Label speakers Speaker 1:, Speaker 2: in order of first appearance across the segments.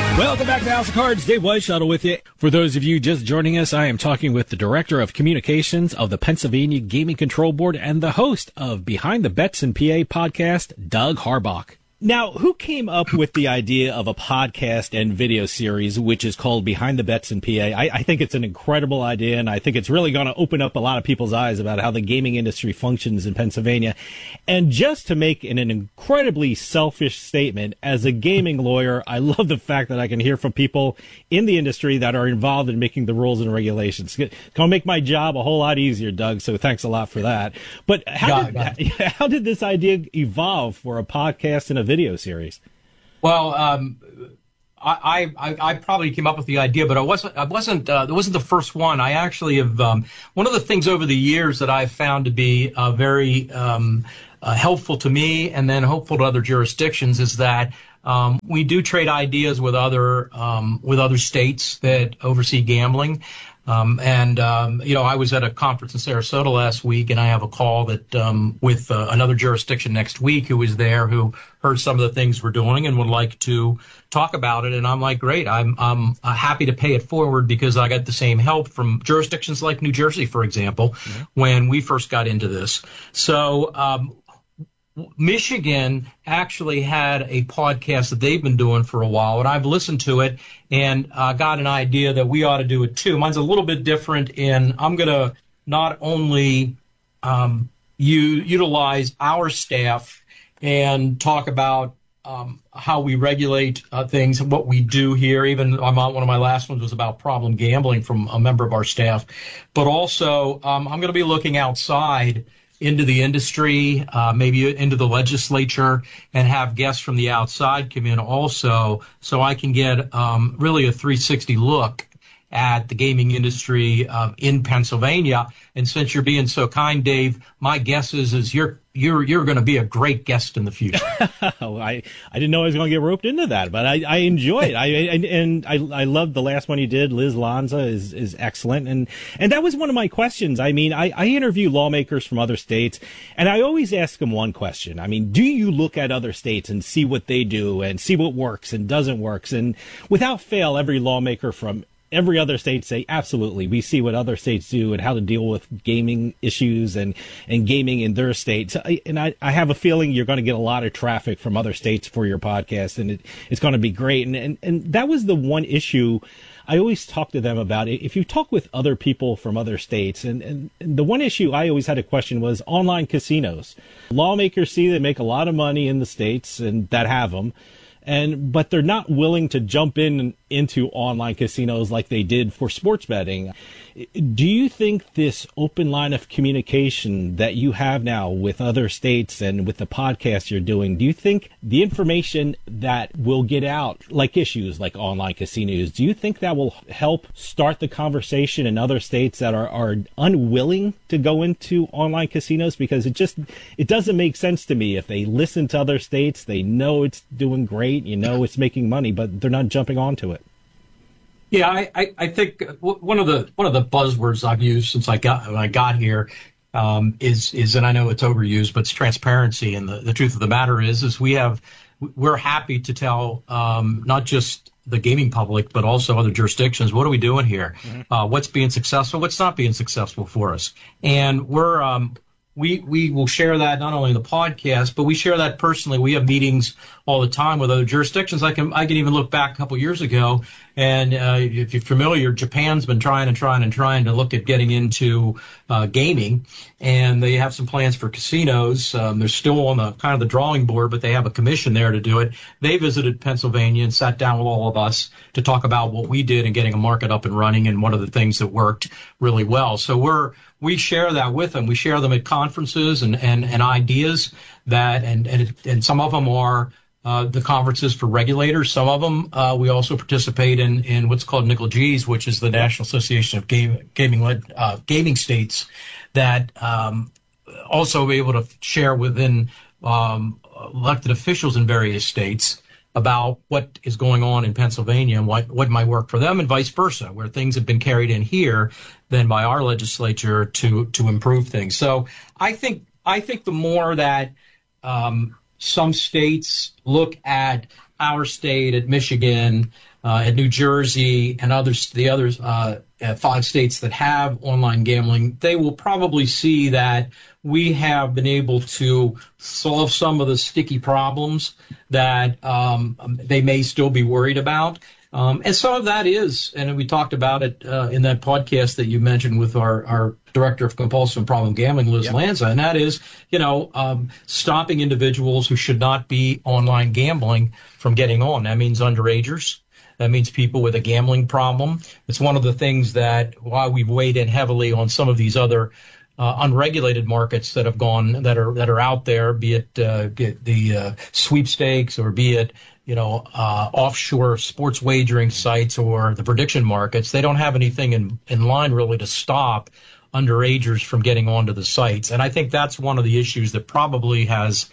Speaker 1: Welcome back to House of Cards. Dave Weishuttle with you. For those of you just joining us, I am talking with the Director of Communications of the Pennsylvania Gaming Control Board and the host of Behind the Bets in PA podcast, Doug Harbach. Now, who came up with the idea of a podcast and video series, which is called Behind the Bets in PA? I think it's an incredible idea, and I think it's really going to open up a lot of people's eyes about how the gaming industry functions in Pennsylvania. And just to make an incredibly selfish statement, as a gaming lawyer, I love the fact that I can hear from people in the industry that are involved in making the rules and regulations. It's going to make my job a whole lot easier, Doug, so thanks a lot for that. But how did this idea evolve for a podcast and a video series?
Speaker 2: Well, I probably came up with the idea, but it wasn't the first one. I actually have one of the things over the years that I've found to be very helpful to me, and then hopeful to other jurisdictions, is that we do trade ideas with other states that oversee gambling. I was at a conference in Sarasota last week, and I have a call that with another jurisdiction next week who is there, who heard some of the things we're doing and would like to talk about it. And I'm like, great, I'm happy to pay it forward, because I got the same help from jurisdictions like New Jersey, for example, when we first got into this. So Michigan actually had a podcast that they've been doing for a while, and I've listened to it and got an idea that we ought to do it too. Mine's a little bit different in I'm going to not only utilize our staff and talk about how we regulate things, what we do here. Even one of my last ones was about problem gambling from a member of our staff, but also I'm going to be looking outside into the industry, maybe into the legislature, and have guests from the outside come in also, so I can get really a 360 look at the gaming industry in Pennsylvania. And since you're being so kind, Dave, my guess is you're going to be a great guest in the future.
Speaker 1: I didn't know I was going to get roped into that, but I enjoy it. I love the last one you did. Liz Lanza is excellent, and that was one of my questions. I mean, I interview lawmakers from other states, and I always ask them one question. I mean, do you look at other states and see what they do and see what works and doesn't work? And without fail, every lawmaker from every other state say, absolutely, we see what other states do and how to deal with gaming issues and gaming in their states. And I have a feeling you're going to get a lot of traffic from other states for your podcast, and it's going to be great. And that was the one issue I always talk to them about. If you talk with other people from other states, and the one issue I always had a question was online casinos. Lawmakers see they make a lot of money in the states and that have them, but they're not willing to jump into online casinos like they did for sports betting. Do you think this open line of communication that you have now with other states and with the podcast you're doing, do you think the information that will get out, like issues like online casinos, do you think that will help start the conversation in other states that are unwilling to go into online casinos? Because it doesn't make sense to me. If they listen to other states, they know it's doing great, it's making money, but they're not jumping onto it.
Speaker 2: Yeah, I think one of the buzzwords I've used since when I got here is, and I know it's overused, but it's transparency. And the truth of the matter is we're happy to tell not just the gaming public, but also other jurisdictions, what are we doing here? Mm-hmm. What's being successful? What's not being successful for us? And we will share that not only in the podcast, but we share that personally. We have meetings all the time with other jurisdictions. I can even look back a couple years ago, and if you're familiar, Japan's been trying to look at getting into gaming, and they have some plans for casinos. They're still on the drawing board, but they have a commission there to do it. They visited Pennsylvania and sat down with all of us to talk about what we did in getting a market up and running, and one of the things that worked really well. So we share that with them. We share them at conferences and ideas that, and some of them are the conferences for regulators. Some of them we also participate in what's called NICLGs, which is the National Association of Gaming States, that also be able to share within elected officials in various states about what is going on in Pennsylvania and what might work for them, and vice versa, where things have been carried in here then by our legislature to improve things. So I think the more that some states look at our state, at Michigan, at New Jersey, and the other 5 states that have online gambling, they will probably see that we have been able to solve some of the sticky problems that they may still be worried about. And some of that is, and we talked about it in that podcast that you mentioned with our director of compulsive and problem gambling, Liz Lanza, and that is, stopping individuals who should not be online gambling from getting on. That means underagers. That means people with a gambling problem. It's one of the things that why we've weighed in heavily on some of these other unregulated markets that have gone that are out there, be it the sweepstakes or be it offshore sports wagering sites or the prediction markets. They don't have anything in line really to stop underagers from getting onto the sites, and I think that's one of the issues that probably has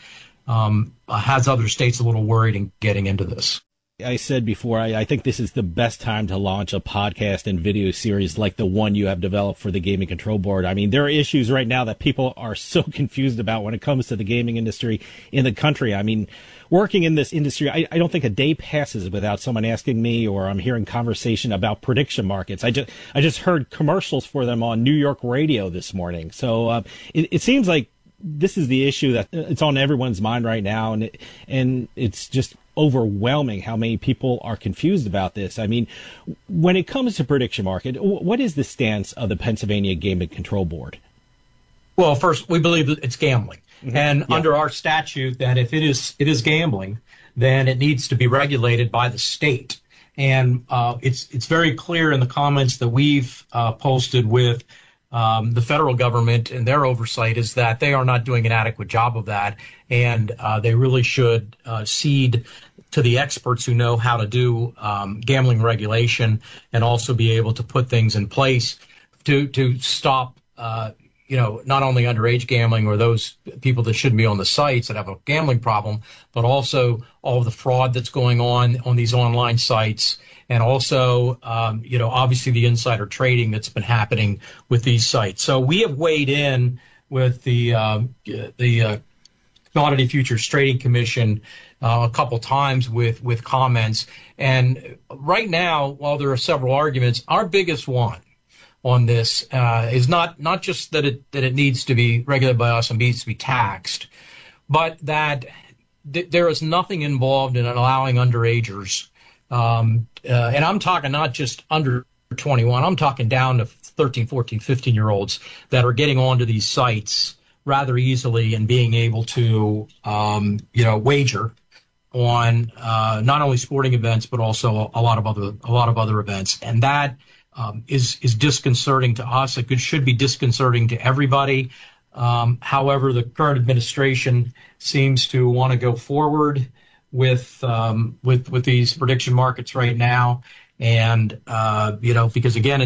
Speaker 2: other states a little worried in getting into this.
Speaker 1: I said before, I think this is the best time to launch a podcast and video series like the one you have developed for the Gaming Control Board. I mean, there are issues right now that people are so confused about when it comes to the gaming industry in the country. I mean, working in this industry, I don't think a day passes without someone asking me or I'm hearing conversation about prediction markets. I just heard commercials for them on New York radio this morning. So it seems like this is the issue that it's on everyone's mind right now, and it's just overwhelming how many people are confused about this. I mean, when it comes to prediction market, what is the stance of the Pennsylvania Gaming Control Board?
Speaker 2: Well, first, we believe that it's gambling. Mm-hmm. And under our statute, that if it is gambling, then it needs to be regulated by the state. And it's very clear in the comments that we've posted with the federal government and their oversight is that they are not doing an adequate job of that, and they really should cede to the experts who know how to do gambling regulation and also be able to put things in place to stop not only underage gambling or those people that shouldn't be on the sites that have a gambling problem, but also all of the fraud that's going on these online sites. And also, obviously the insider trading that's been happening with these sites. So we have weighed in with the Commodity Futures Trading Commission a couple times with comments. And right now, while there are several arguments, our biggest one on this is not just that it needs to be regulated by us and needs to be taxed, but that there is nothing involved in allowing underagers. And I'm talking not just under 21, I'm talking down to 13, 14, 15-year-olds that are getting onto these sites rather easily and being able to, wager on not only sporting events but also a lot of other events, and that is disconcerting to us. It should be disconcerting to everybody. However, the current administration seems to want to go forward with these prediction markets right now, and because again,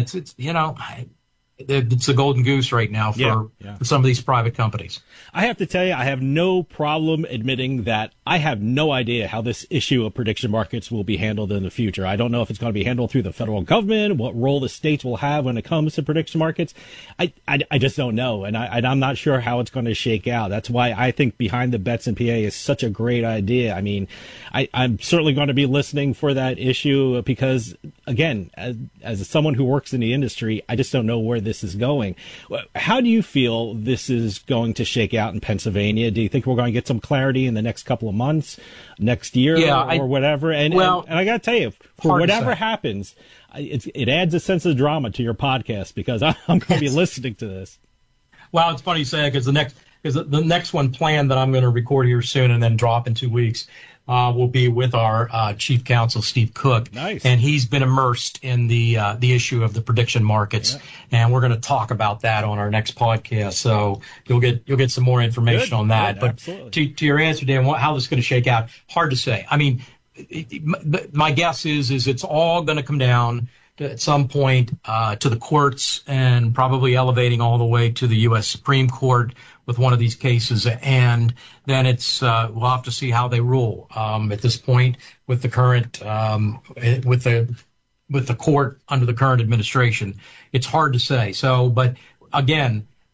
Speaker 2: it's a golden goose right now for some of these private companies.
Speaker 1: I have to tell you, I have no problem admitting that I have no idea how this issue of prediction markets will be handled in the future. I don't know if it's going to be handled through the federal government, what role the states will have when it comes to prediction markets. I just don't know, and I'm not sure how it's going to shake out. That's why I think Behind the Bets in PA is such a great idea. I mean, I'm certainly going to be listening for that issue because, again, as someone who works in the industry, I just don't know where this is going. How do you feel this is going to shake out in Pennsylvania? Do you think we're going to get some clarity in the next couple of months, next year, or whatever? And I got to tell you, for whatever happens, it adds a sense of drama to your podcast because I'm going to be listening to this.
Speaker 2: Well, it's funny you say that because the next one planned that I'm going to record here soon and then drop in 2 weeks will be with our chief counsel, Steve Cook.
Speaker 1: Nice.
Speaker 2: And he's been immersed in the issue of the prediction markets. Yeah. And we're going to talk about that on our next podcast. So you'll get some more information on that. But to your answer, Dan, how this is going to shake out, hard to say. I mean, my guess is it's all going to come down at some point to the courts and probably elevating all the way to the U.S. Supreme Court with one of these cases, and then we'll have to see how they rule. At this point, with the current with the court under the current administration, it's hard to say. So, but again,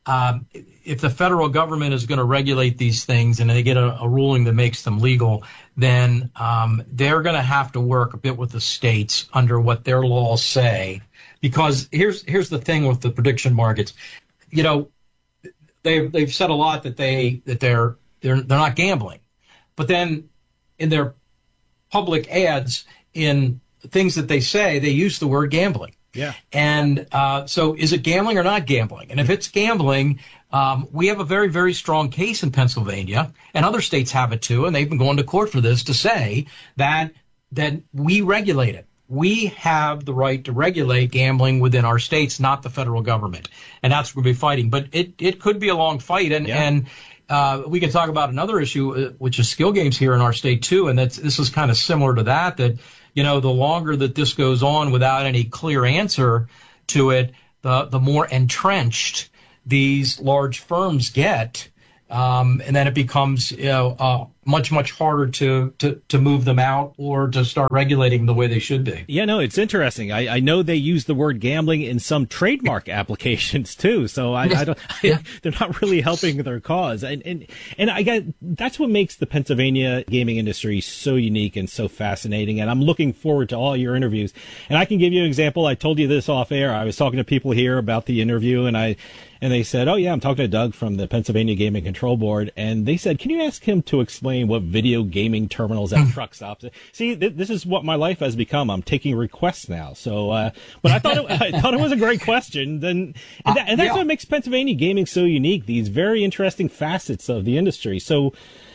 Speaker 2: if the federal government is going to regulate these things and they get a ruling that makes them legal, then they're going to have to work a bit with the states under what their laws say. Because here's the thing with the prediction markets, you know, they've said a lot that they're not gambling, but then in their public ads, in things that they say, they use the word gambling.
Speaker 1: Yeah.
Speaker 2: And so is it gambling or not gambling? And if it's gambling, we have a very, very strong case in Pennsylvania, and other states have it too, and they've been going to court for this to say that we regulate it. We have the right to regulate gambling within our states, not the federal government. And that's what we'll be fighting. But it could be a long fight. And we can talk about another issue, which is skill games here in our state too. And this is kind of similar to that, you know, the longer that this goes on without any clear answer to it, the more entrenched these large firms get. And then it becomes, you know, much, much harder to move them out or to start regulating the way they should be.
Speaker 1: Yeah, no, it's interesting. I know they use the word gambling in some trademark applications too. So they're not really helping their cause. And I got, that's what makes the Pennsylvania gaming industry so unique and so fascinating. And I'm looking forward to all your interviews. And I can give you an example. I told you this off air. I was talking to people here about the interview, and they said, oh, yeah, I'm talking to Doug from the Pennsylvania Gaming Control Board. And they said, can you ask him to explain what video gaming terminals at truck stops? See, this is what my life has become. I'm taking requests now. So, but I thought it was a great question. And that's what makes Pennsylvania gaming so unique. These very interesting facets of the industry. So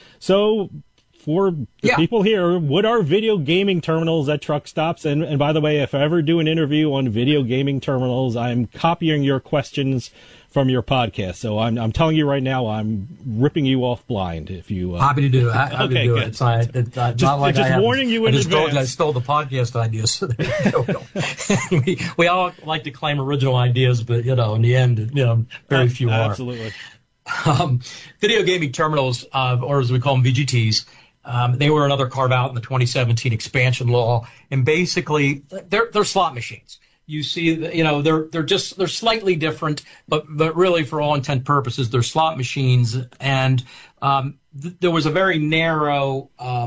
Speaker 1: for the people here, what are video gaming terminals at truck stops? And by the way, if I ever do an interview on video gaming terminals, I'm copying your questions from your podcast. So I'm telling you right now, I'm ripping you off blind. If you
Speaker 2: happy to do it, happy to do it. It's not like
Speaker 1: just warning you in advance.
Speaker 2: I stole the podcast ideas. So there you go. we all like to claim original ideas, but you know, in the end, you know, very few are.
Speaker 1: Absolutely.
Speaker 2: Video gaming terminals, or as we call them, VGTs. They were another carve out in the 2017 expansion law, and basically they're slot machines. You see, you know, they're slightly different, but really for all intent purposes, they're slot machines. And there was a very narrow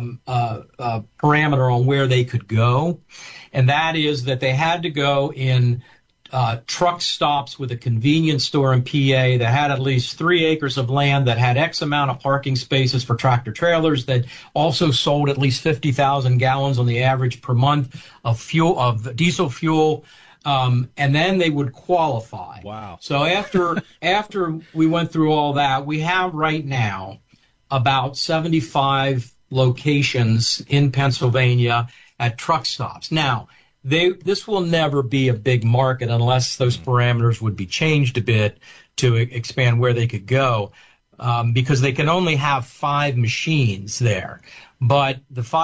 Speaker 2: parameter on where they could go, and that is that they had to go in truck stops with a convenience store in PA that had at least 3 acres of land, that had X amount of parking spaces for tractor trailers, that also sold at least 50,000 gallons on the average per month of diesel fuel. And then they would qualify.
Speaker 1: Wow.
Speaker 2: So after we went through all that, we have right now about 75 locations in Pennsylvania at truck stops. Now, this will never be a big market unless those parameters would be changed a bit to expand where they could go, because they can only have 5 machines there. But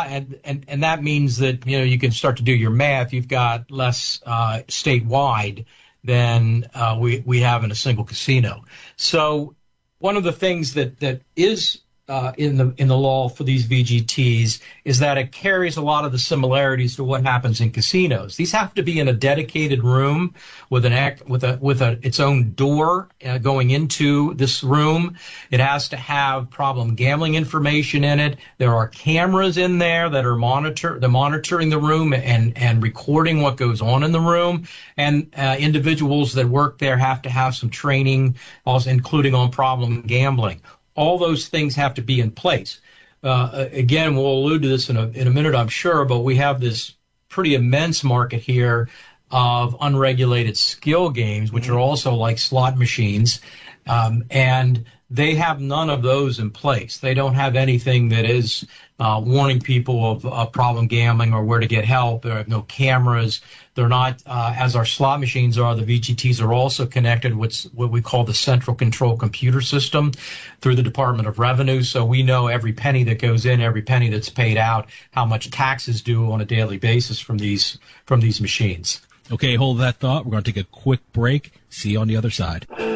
Speaker 2: and that means that, you know, you can start to do your math. You've got less statewide than we have in a single casino. So one of the things that is in the law for these VGTs is that it carries a lot of the similarities to what happens in casinos. These have to be in a dedicated room with its own door going into this room. It has to have problem gambling information in it. There are cameras in there that are monitoring the room and recording what goes on in the room. And individuals that work there have to have some training, also including on problem gambling. All those things have to be in place. Again, we'll allude to this in a minute, I'm sure, but we have this pretty immense market here of unregulated skill games, which are also like slot machines, and they have none of those in place. They don't have anything that is warning people of problem gambling or where to get help. There are no cameras. They're not, as our slot machines are, the VGTs are also connected with what we call the central control computer system through the Department of Revenue. So we know every penny that goes in, every penny that's paid out, how much taxes due on a daily basis from these machines.
Speaker 3: Okay, hold that thought. We're going to take a quick break. See you on the other side.